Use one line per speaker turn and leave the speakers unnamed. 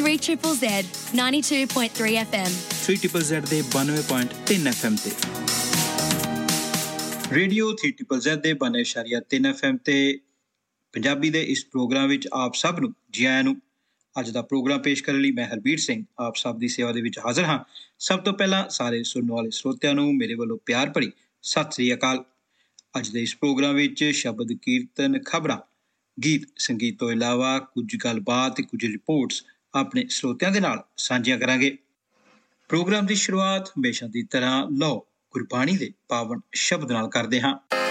3ZZZ 92.3 FM
3ZZZ ਦੇ 92.3 FM ਤੇ radio 3ZZZ ਦੇ 92.3 FM ਤੇ ਪੰਜਾਬੀ ਦੇ ਇਸ ਪ੍ਰੋਗਰਾਮ ਵਿੱਚ ਆਪ ਸਭ ਨੂੰ ਜੀ ਆਇਆਂ ਨੂੰ। ਅੱਜ ਦਾ ਪ੍ਰੋਗਰਾਮ ਪੇਸ਼ ਕਰਨ ਲਈ ਮੈਂ ਹਰਬੀਰ ਸਿੰਘ ਆਪ ਸਭ ਦੀ ਸੇਵਾ ਦੇ ਵਿੱਚ ਹਾਜ਼ਰ ਹਾਂ। ਸਭ ਤੋਂ ਪਹਿਲਾਂ ਸਾਰੇ ਸੁਣਨ ਵਾਲੇ ਸਰੋਤਿਆਂ ਨੂੰ ਮੇਰੇ ਵੱਲੋਂ ਪਿਆਰ ਭਰੀ ਸਤਿ ਸ੍ਰੀ ਅਕਾਲ। ਅੱਜ ਦੇ ਇਸ ਪ੍ਰੋਗਰਾਮ ਵਿੱਚ ਸ਼ਬਦ ਕੀਰਤਨ, ਖਬਰਾਂ, ਗੀਤ ਸੰਗੀਤ ਤੋਂ ਇਲਾਵਾ ਕੁਝ ਗੱਲਬਾਤ ਤੇ ਕੁਝ ਰਿਪੋਰਟਸ ਆਪਣੇ ਸਰੋਤਿਆਂ ਦੇ ਨਾਲ ਸਾਂਝੀਆਂ ਕਰਾਂਗੇ। ਪ੍ਰੋਗਰਾਮ ਦੀ ਸ਼ੁਰੂਆਤ ਹਮੇਸ਼ਾ ਦੀ ਤਰ੍ਹਾਂ ਲਓ ਗੁਰਬਾਣੀ ਦੇ ਪਾਵਨ ਸ਼ਬਦ ਨਾਲ ਕਰਦੇ ਹਾਂ।